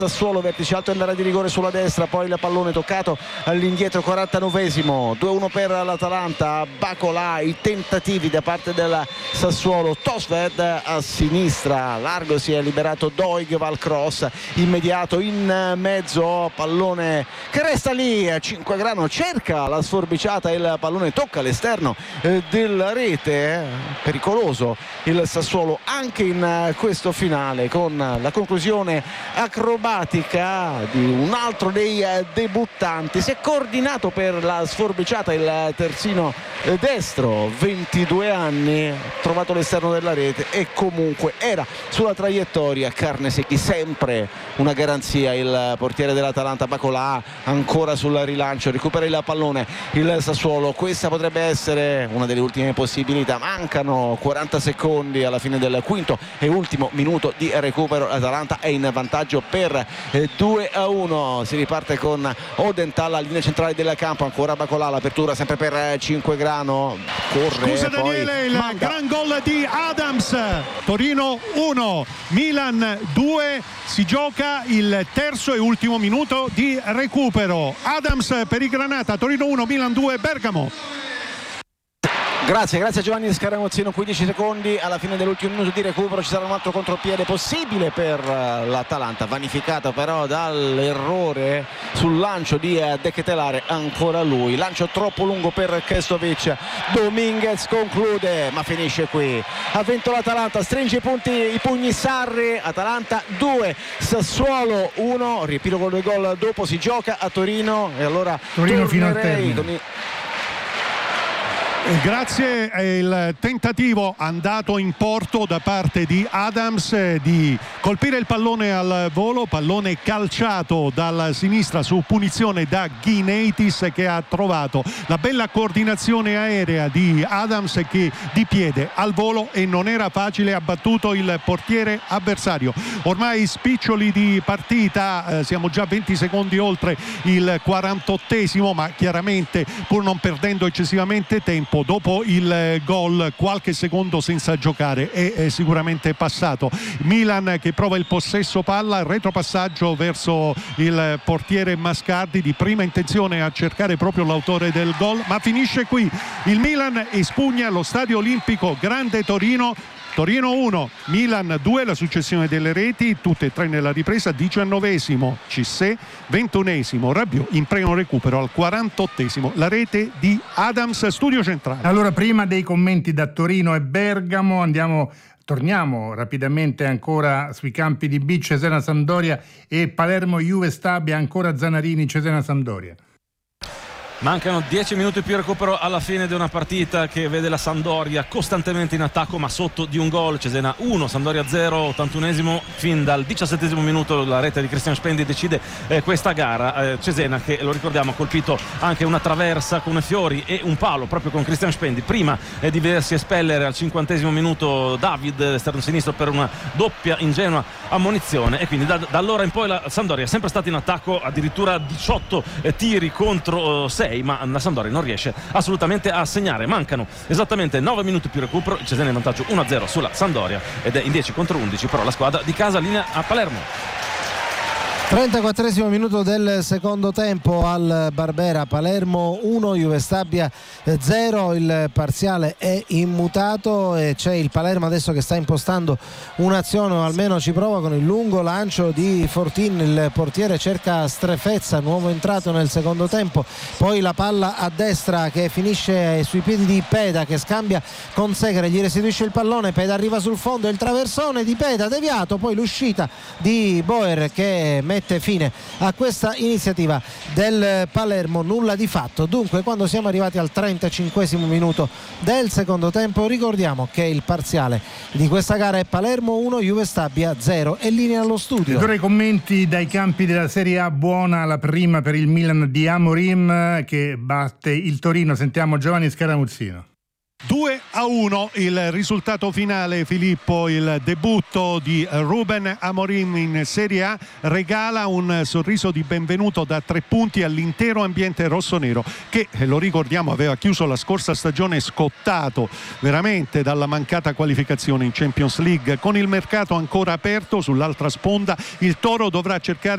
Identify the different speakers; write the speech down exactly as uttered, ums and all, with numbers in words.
Speaker 1: Sassuolo, vertice alto nell'area di rigore sulla destra, poi il pallone toccato all'indietro, quarantanovesimo, due a uno per l'Atalanta. Bacolà, i tentativi da parte del Sassuolo, Tosved a sinistra, largo, si è liberato Doig, va al cross immediato in mezzo, pallone che resta lì, Cinquegrano cerca la sforbiciata, il pallone tocca l'esterno eh, della rete, pericoloso il Sassuolo anche in questo finale, con la conclusione acrobatica di un altro dei debuttanti. Si è coordinato per la sforbiciata il terzino destro, ventidue anni, ha trovato l'esterno della rete e comunque era sulla traiettoria. Carnesecchi, sempre una garanzia il portiere dell'Atalanta. Bacolà ancora sul rilancio, recupera il pallone il Sassuolo, questa potrebbe essere una delle ultime possibilità. Mancano quaranta secondi alla fine del quinto e ultimo minuto di recupero. L'Atalanta è in vantaggio per due a uno. Si riparte con Odenthal, linea centrale del campo, ancora Bacolà, l'apertura sempre per Cinquegrano, corre.
Speaker 2: Scusa Daniele, il
Speaker 1: manda.
Speaker 2: gran gol di Adams. Torino uno, Milan due, si gioca il terzo e ultimo minuto di recupero. Adams per i Granata, Torino uno, Milan due, Bergamo.
Speaker 1: Grazie, grazie a Giovanni Scaramuzzino. Quindici secondi alla fine dell'ultimo minuto di recupero, ci sarà un altro contropiede possibile per l'Atalanta, vanificato però dall'errore sul lancio di De Ketelare. Ancora lui, lancio troppo lungo per Kestovic, Dominguez conclude ma finisce qui. Ha vinto l'Atalanta, stringe i punti, i pugni Sarri. Atalanta due, Sassuolo uno, riepilogo due gol dopo, si gioca a Torino e allora
Speaker 3: Torino fino al termine.
Speaker 2: Grazie al tentativo andato in porto da parte di Adams di colpire il pallone al volo, pallone calciato dalla sinistra su punizione da Gineitis, che ha trovato la bella coordinazione aerea di Adams che di piede al volo, e non era facile, ha battuto il portiere avversario. Ormai spiccioli di partita, eh, siamo già venti secondi oltre il quarantottesimo, ma chiaramente pur non perdendo eccessivamente tempo, dopo il gol qualche secondo senza giocare è, è sicuramente passato. Milan che prova il possesso palla, retropassaggio verso il portiere Mascardi, di prima intenzione a cercare proprio l'autore del gol, ma finisce qui. Il Milan espugna lo Stadio Olimpico Grande Torino. Torino uno, Milan due, la successione delle reti, tutte e tre nella ripresa. Diciannovesimo Cissé, ventunesimo Rabiot, in primo recupero al quarantottesimo la rete di Adams. Studio centrale.
Speaker 3: Allora, prima dei commenti da Torino e Bergamo, andiamo torniamo rapidamente ancora sui campi di B, Cesena Sampdoria e Palermo Juve Stabia, ancora Zanarini, Cesena Sampdoria.
Speaker 4: Mancano dieci minuti più recupero alla fine di una partita che vede la Sampdoria costantemente in attacco ma sotto di un gol. Cesena uno, Sampdoria zero, ottantunesimo. Fin dal diciassettesimo minuto la rete di Cristian Spendi decide eh, questa gara. eh, Cesena che, lo ricordiamo, ha colpito anche una traversa con Fiori e un palo proprio con Cristian Spendi prima eh, di vedersi espellere al cinquantesimo minuto David, esterno sinistro, per una doppia ingenua ammonizione. E quindi da, da allora in poi la Sampdoria è sempre stata in attacco, addirittura diciotto eh, tiri contro sei, ma la Sampdoria non riesce assolutamente a segnare. Mancano esattamente nove minuti più recupero, il Cesena in vantaggio uno a zero sulla Sampdoria ed è in dieci contro undici però la squadra di casa, linea a Palermo.
Speaker 5: trentaquattresimo minuto del secondo tempo al Barbera, Palermo uno, Juve Stabia zero, il parziale è immutato e c'è il Palermo adesso che sta impostando un'azione, o almeno ci prova, con il lungo lancio di Fortin. Il portiere cerca Strefezza, nuovo entrato nel secondo tempo, poi la palla a destra che finisce sui piedi di Peda, che scambia con Segre, gli restituisce il pallone, Peda arriva sul fondo, il traversone di Peda deviato, poi l'uscita di Boer che mette fine a questa iniziativa del Palermo. Nulla di fatto dunque quando siamo arrivati al trentacinquesimo minuto del secondo tempo. Ricordiamo che il parziale di questa gara è Palermo uno, Juve Stabia zero. E linea allo studio.
Speaker 3: Allora, i commenti dai campi della Serie A. Buona la prima per il Milan di Amorim che batte il Torino. Sentiamo Giovanni Scaramuzzino.
Speaker 2: due a uno il risultato finale, Filippo. Il debutto di Ruben Amorim in Serie A regala un sorriso di benvenuto da tre punti all'intero ambiente rossonero che, lo ricordiamo, aveva chiuso la scorsa stagione scottato veramente dalla mancata qualificazione in Champions League. Con il mercato ancora aperto sull'altra sponda, il Toro dovrà cercare